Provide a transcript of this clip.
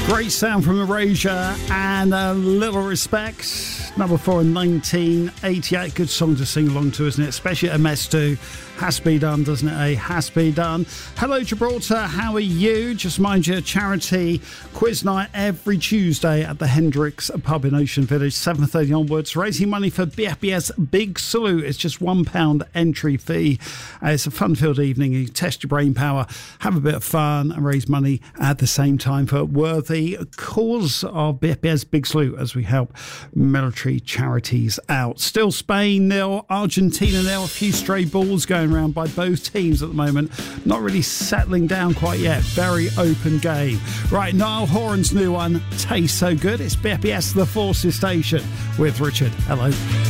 Great sound from Erasure and A Little Respect. Number 4 in 1988. Good song to sing along to, isn't it? Especially at MS2. Has to be done, doesn't it? Has to be done. Hello, Gibraltar. How are you? Just mind you, charity quiz night every Tuesday at the Hendricks pub in Ocean Village, 7:30 onwards. Raising money for BFBS Big Salute. It's just £1 entry fee. It's a fun-filled evening. You test your brain power, have a bit of fun, and raise money at the same time for a worthy cause of BFBS Big Salute as we help military charities out. Still Spain 0, Argentina 0. A few stray balls going around by both teams at the moment. Not really settling down quite yet. Very open game. Right, Niall Horan's new one, Tastes So Good. It's BFBS The Forces Station with Richard. Hello.